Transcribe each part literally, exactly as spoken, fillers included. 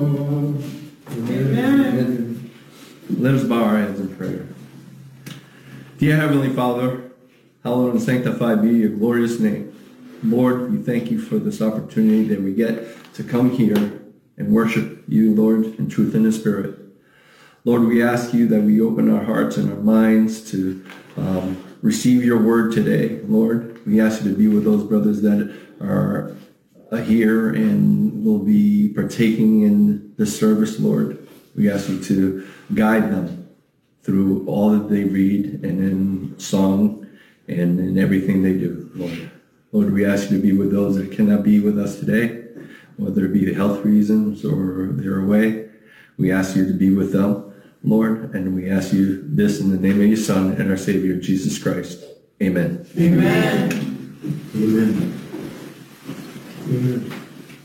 Amen. Let us bow our heads in prayer. Dear Heavenly Father, hallowed and sanctified be your glorious name. Lord, we thank you for this opportunity that we get to come here and worship you, Lord, in truth and in spirit. Lord, we ask you that we open our hearts and our minds to um, receive your word today. Lord, we ask you to be with those brothers that are here and will be partaking in the service, Lord. We ask you to guide them through all that they read and in song and in everything they do, Lord. Lord, we ask you to be with those that cannot be with us today, whether it be the health reasons or they're away. We ask you to be with them, Lord, and we ask you this in the name of your Son and our Savior, Jesus Christ. Amen. Amen. Amen. Amen.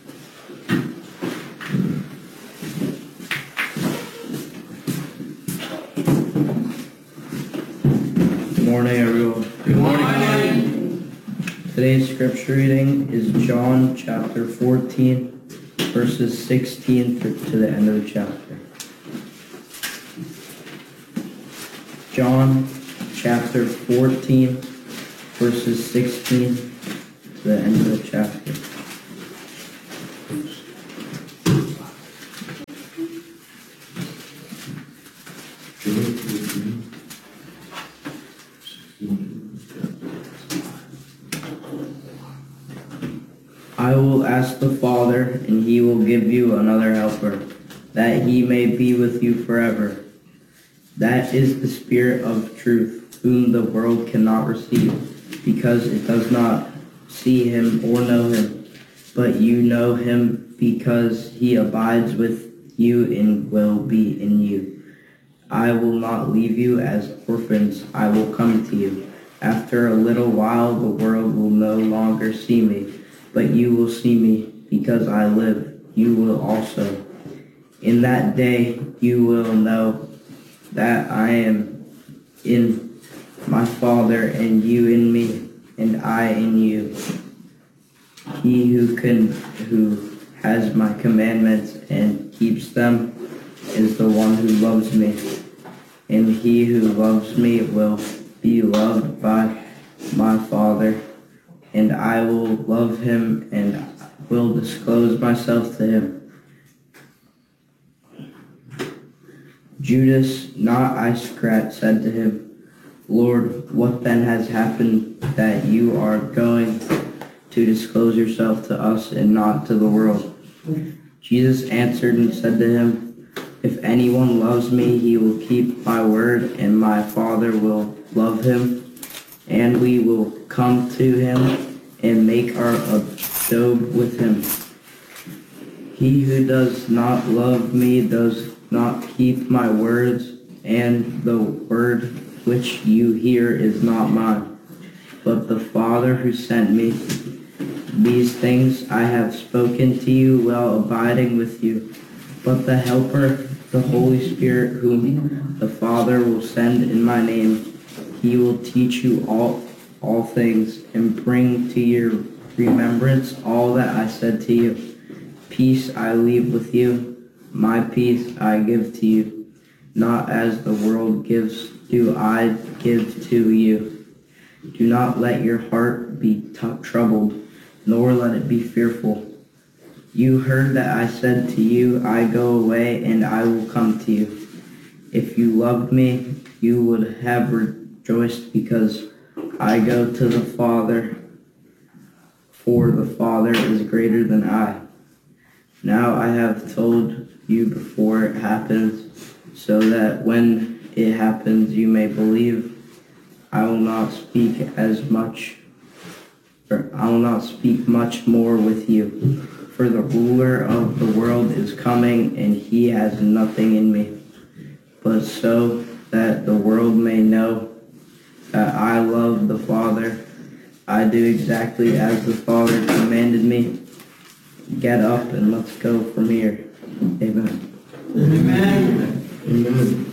Good morning, everyone. Good morning. Today's scripture reading is John chapter fourteen, verses sixteen to the end of the chapter. John chapter fourteen, verses sixteen to the end of the chapter. I will ask the Father, and he will give you another helper, that he may be with you forever. That is the Spirit of truth, whom the world cannot receive, because it does not see him or know him. But you know him, because he abides with you and will be in you. I will not leave you as orphans, I will come to you. After a little while the world will no longer see me, but you will see me, because I live, you will also. In that day you will know that I am in my Father, and you in me, and I in you. He who can, who has my commandments and keeps them is the one who loves me. And he who loves me will be loved by my Father, and I will love him and will disclose myself to him. Judas, not Iscariot, said to him, Lord, what then has happened that you are going to disclose yourself to us and not to the world? Jesus answered and said to him, if anyone loves me, he will keep my word, and my Father will love him, and we will come to him and make our abode with him. He who does not love me does not keep my words, and the word which you hear is not mine, but the Father who sent me. These things I have spoken to you while abiding with you. But the Helper, the Holy Spirit, whom the Father will send in my name, he will teach you all, all things and bring to your remembrance all that I said to you. Peace I leave with you, my peace I give to you. Not as the world gives, do I give to you. Do not let your heart be t- troubled, nor let it be fearful. You heard that I said to you, I go away and I will come to you. If you loved me, you would have rejoiced because I go to the Father, for the Father is greater than I. Now I have told you before it happens, so that when it happens you may believe. I will not speak as much, or I will not speak much more with you. For the ruler of the world is coming, and he has nothing in me. But so that the world may know that I love the Father, I do exactly as the Father commanded me. Get up and let's go from here. Amen. Amen. Amen.